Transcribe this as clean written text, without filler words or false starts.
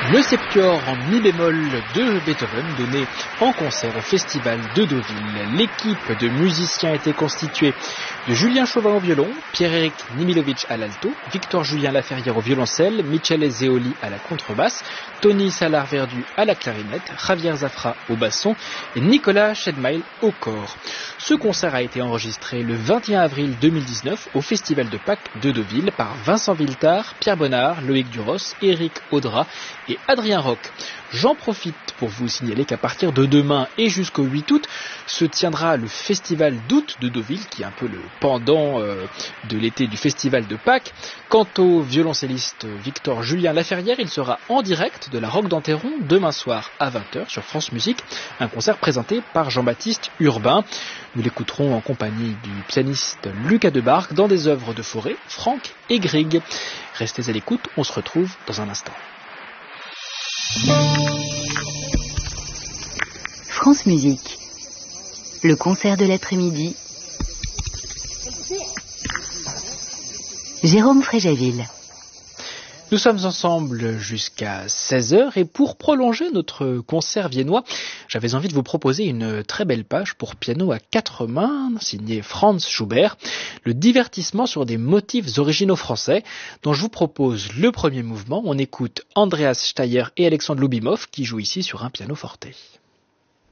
Le septuor en mi bémol de Beethoven donné en concert au festival de Deauville. L'équipe de musiciens était constituée de Julien Chauvin au violon, Pierre-Éric Nimilovic à l'alto, Victor-Julien Laferrière au violoncelle, Michele Zeoli à la contrebasse, Tony Salard-Verdu à la clarinette, Javier Zafra au basson et Nicolas Schedmail au cor. Ce concert a été enregistré le 21 avril 2019 au festival de Pâques de Deauville par Vincent Villetard, Pierre Bonnard, Loïc Duros, Éric Audra et Adrien Roch. J'en profite pour vous signaler qu'à partir de demain et jusqu'au 8 août se tiendra le festival d'août de Deauville, qui est un peu le pendant de l'été du festival de Pâques. Quant au violoncelliste Victor-Julien Laferrière, il sera en direct de la Roque d'Enterron demain soir à 20h sur France Musique, un concert présenté par Jean-Baptiste Urbain. Nous l'écouterons en compagnie du pianiste Lucas Debargue dans des œuvres de Fauré, Franck et Grieg. Restez à l'écoute, on se retrouve dans un instant. France Musique, le concert de l'après-midi. Jérôme Fréjaville. Nous sommes ensemble jusqu'à 16h et pour prolonger notre concert viennois, j'avais envie de vous proposer une très belle page pour piano à 4 mains, signée Franz Schubert, le divertissement sur des motifs originaux français, dont je vous propose le premier mouvement. On écoute Andreas Steyer et Alexandre Loubimov qui jouent ici sur un piano forte.